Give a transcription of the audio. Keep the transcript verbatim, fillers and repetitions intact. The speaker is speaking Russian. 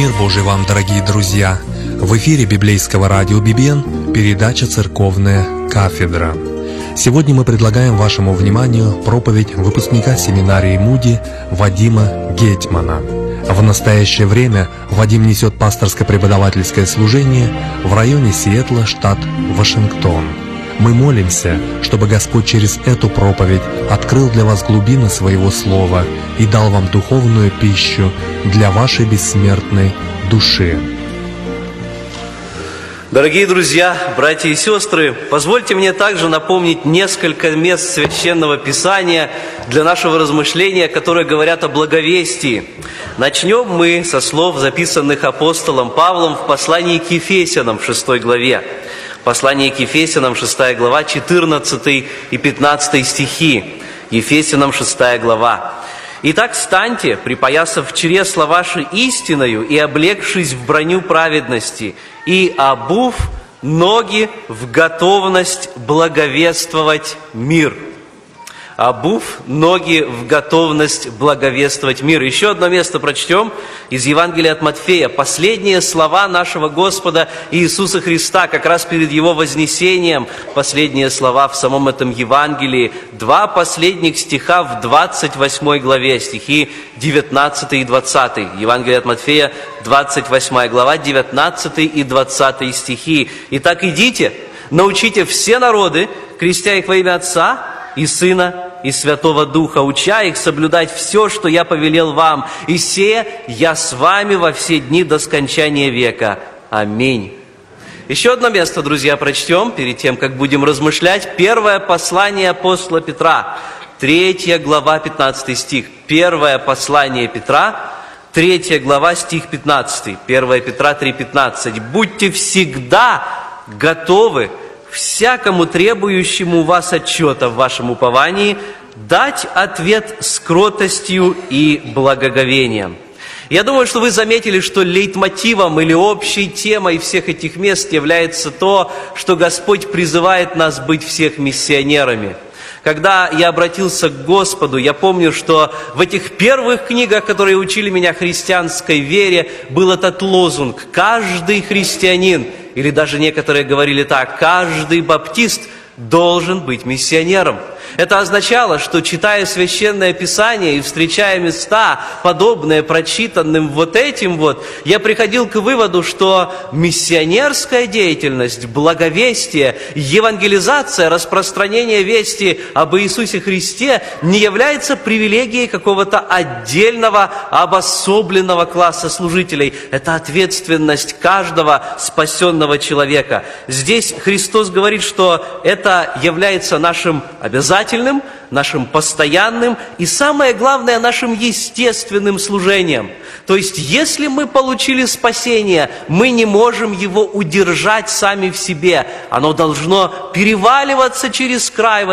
Мир Божий вам, дорогие друзья! В эфире библейского радио «Бибен» передача «Церковная кафедра». Сегодня мы предлагаем вашему вниманию проповедь выпускника семинарии Муди Вадима Гетмана. В настоящее время Вадим несет пасторско-преподавательское служение в районе Сиэтла, штат Вашингтон. Мы молимся, чтобы Господь через эту проповедь открыл для вас глубины Своего Слова и дал вам духовную пищу для вашей бессмертной души. Дорогие друзья, братья и сестры, позвольте мне также напомнить несколько мест Священного Писания для нашего размышления, которые говорят о благовестии. Начнем мы со слов, записанных апостолом Павлом в послании к Ефесянам в шестой главе. Послание к Ефесянам, шестая глава, четырнадцатый и пятнадцатый стихи. Ефесянам, шестая глава. «Итак, встаньте, припоясав чресла ваши истиною и облегшись в броню праведности, и обув ноги в готовность благовествовать мир». Обув ноги в готовность благовествовать мир. Еще одно место прочтем из Евангелия от Матфея. Последние слова нашего Господа Иисуса Христа, как раз перед Его вознесением. Последние слова в самом этом Евангелии. Два последних стиха в двадцать восьмой главе, стихи девятнадцатый и двадцатый. Евангелие от Матфея, двадцать восьмая глава, девятнадцатый и двадцатый стихи. «Итак, идите, научите все народы, крестя их во имя Отца и Сына, и Святого Духа, уча их соблюдать все, что я повелел вам, и се я с вами во все дни до скончания века. Аминь». Еще одно место, друзья, прочтем, перед тем, как будем размышлять. Первое послание апостола Петра, третья глава, пятнадцатый стих. Первое послание Петра, третья глава, стих пятнадцатый. первое Петра три пятнадцать. «Будьте всегда готовы всякому требующему у вас отчета в вашем уповании дать ответ с кротостью и благоговением». Я думаю, что вы заметили, что лейтмотивом или общей темой всех этих мест является то, что Господь призывает нас быть всех миссионерами. Когда я обратился к Господу, я помню, что в этих первых книгах, которые учили меня христианской вере, был этот лозунг: «Каждый христианин», или даже некоторые говорили так: «Каждый баптист должен быть миссионером». Это означало, что, читая Священное Писание и встречая места, подобные прочитанным вот этим вот, я приходил к выводу, что миссионерская деятельность, благовестие, евангелизация, распространение вести об Иисусе Христе не является привилегией какого-то отдельного, обособленного класса служителей. Это ответственность каждого спасенного человека. Здесь Христос говорит, что это является нашим обязательством, нашим постоянным и, самое главное, нашим естественным служением. То есть, если мы получили спасение, мы не можем его удержать сами в себе. Оно должно переваливаться через край.